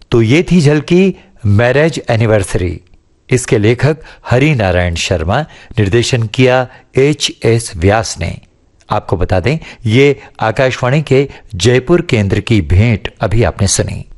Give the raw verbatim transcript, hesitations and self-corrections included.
तो ये थी झलकी मैरिज एनिवर्सरी। इसके लेखक हरि नारायण शर्मा, निर्देशन किया एच एस व्यास ने। आपको बता दें, ये आकाशवाणी के जयपुर केंद्र की भेंट अभी आपने सुनी।